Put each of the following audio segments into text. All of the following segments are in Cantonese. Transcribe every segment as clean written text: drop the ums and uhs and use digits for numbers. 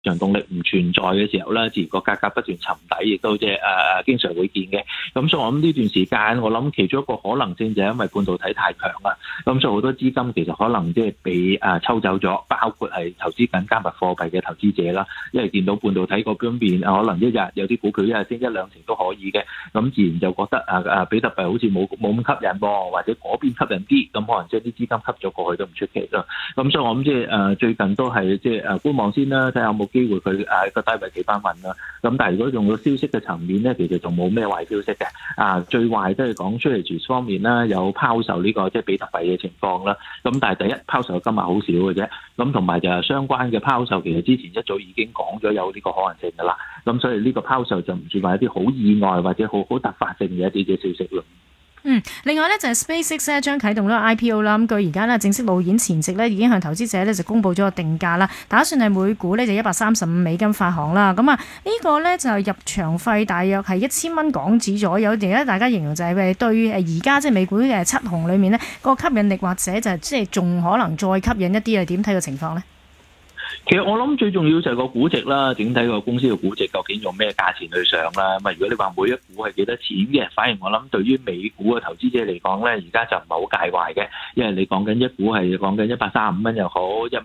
場動力唔存在嘅時候咧，自然個價格不斷沉底，亦都即係經常會見嘅。咁所以我諗呢段時間，我諗其中一個可能性就係因為半導體太強啦，咁所以好多資金其實可能即係被抽走咗，包括係投資緊加密貨幣嘅投資者啦。因為見到半導體嗰邊可能一日有啲股票一日升一兩成都可以嘅，咁自然就覺得比特幣好似冇咁吸引喎，或者嗰邊吸引啲，咁可能將啲資金吸咗過去都唔出奇啦。咁所以我諗即係最近都係即係觀望先啦，睇下有冇機會佢個低位企翻穩啦。咁但係如果用個消息嘅層面咧，其實仲冇咩壞消息嘅。最壞都係講出嚟方面啦，有拋售呢個即係比特幣嘅情況啦。咁但係第一拋售嘅金額好少嘅啫，咁同埋就係相關嘅拋售，其實之前一早已經講咗有呢個可能性㗎啦。咁所以呢個拋售就唔算話一啲好意外或者好突發性嘅一啲嘅消息咯。 另外咧就係 SpaceX 咧將啟動咗個 IPO 啦，咁據而家咧正式路演前夕咧已經向投資者咧就公佈咗個定價啦，打算係每股咧就$135發行啦。咁呢個咧就入場費大約係$1000港紙左右。而家大家形容就係對而家即係美股嘅7雄裏面呢個吸引力，或者就係即係仲可能再吸引一啲，係點睇個情況呢？ 其實我諗最重要就係個估值啦，整體個公司嘅估值究竟用咩價錢去上啦？咁如果你話每一股係幾多錢嘅，反而我諗對於美股嘅投資者嚟講咧，而家就唔係好介懷嘅，因為你講緊一股係講緊135蚊又好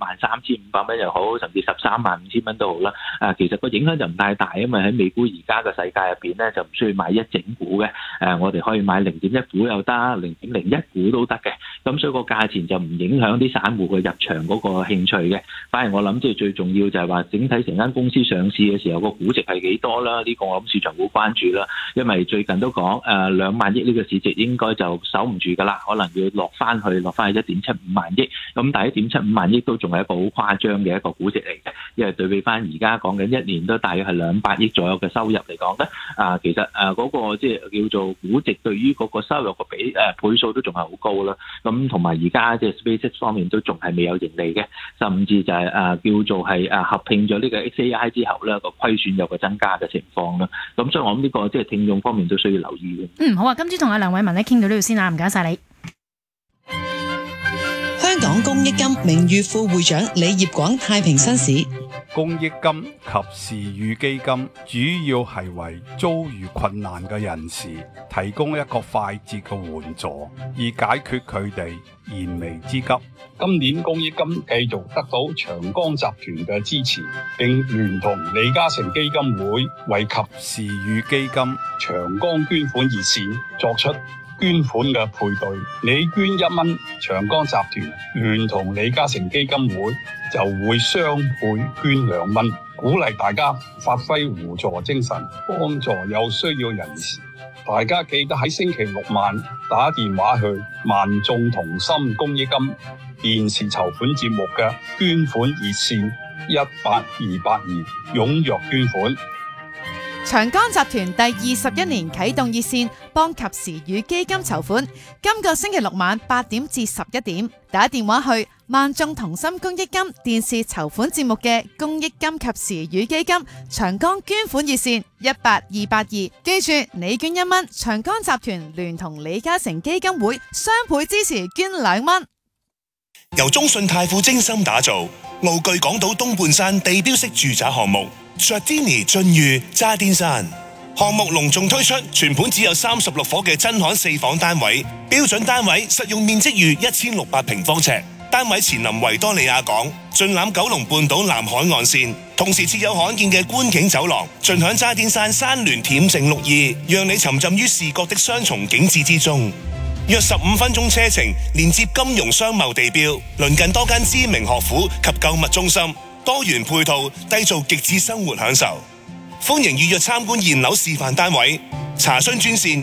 ，13500蚊又好，甚至135000蚊都好啦。其實個影響就唔太大，因為喺美股而家嘅世界入邊咧，就唔需要買一整股嘅。我哋可以買0.1股又得，0.01股都得嘅。咁所以個價錢就唔影響啲散戶嘅入場嗰個興趣嘅。反而我諗即係最重要就係話整體成間公司上市嘅時候個估值係幾多啦？呢個我諗市場會關注啦，因為最近都講2萬億呢個市值應該就守唔住㗎啦，可能要落翻去1.75萬億。咁但係1.75萬億都仲係一個好誇張嘅一個估值嚟嘅，因為對比翻而家講緊一年都大約係200億左右嘅收入嚟講咧，其實嗰個即係叫做估值對於嗰個收入個倍數都仲係好高啦。咁同埋而家即係 SpaceX 方面都仲係未有盈利嘅，甚至就係叫做係合併咗呢個 XAI 之後咧，個虧損有個增加嘅情況啦。咁所以我諗呢個即係聽眾方面都需要留意嘅。 好啊，今朝同阿梁偉文咧傾到呢度先啦，唔該晒你。 香港公益金名譽副會長李業廣太平紳士。 公益金及時雨基金主要係為遭遇困難嘅人士提供一個快捷嘅援助，以解決佢哋燃眉之急。 今年公益金繼續得到長江集團嘅支持，並聯同李嘉誠基金會為及時雨基金長江捐款熱線作出捐款嘅配對，你捐1蚊，長江集團聯同李嘉誠基金會就會雙倍捐2蚊，鼓勵大家發揮互助精神，幫助有需要人士。大家記得喺星期六晚打電話去萬眾同心公益金電視籌款節目嘅捐款熱線18282，踴躍捐款。 長江集團第21年啟動熱線，幫及時雨基金籌款。今個星期六晚8點至11點，打電話去萬眾同心公益金電視籌款節目嘅公益金及時雨基金長江捐款熱線18282。記住，你捐1蚊，長江集團聯同李嘉誠基金會雙倍支持捐2蚊。 由中信泰富精心打造，傲具港島東半山地標式住宅項目Giardini晉譽渣甸山項目隆重推出全盤只有36伙嘅真罕4房單位，標準單位實用面積逾1600平方尺，單位前臨維多利亞港，盡覽九龍半島南海岸線，同時設有罕見嘅觀景走廊，盡享渣甸山山巒恬靜綠意，讓你沉浸於視覺的雙重景致之中。約15分鐘車程，連接金融商貿地標，鄰近多間知名學府及購物中心，多元配套，締造極致生活享受。歡迎預約參觀現樓示範單位，查詢專線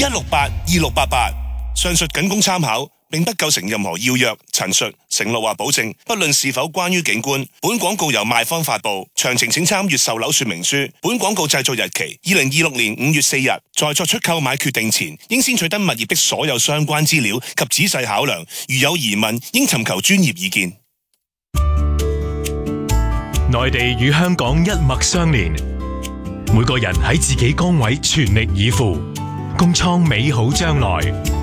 21682688。上述僅供參考，並不構成任何要約、陳述、承諾或保證，不論是否關於景觀。本廣告由賣方發布，詳情請參閱售樓說明書。本廣告製作日期2026年5月4日。在作出購買決定前，應先取得物業的所有相關資料及仔細考量，如有疑問，應尋求專業意見。 內地與香港一脈相連，每個人喺自己崗位全力以赴，共創美好將來。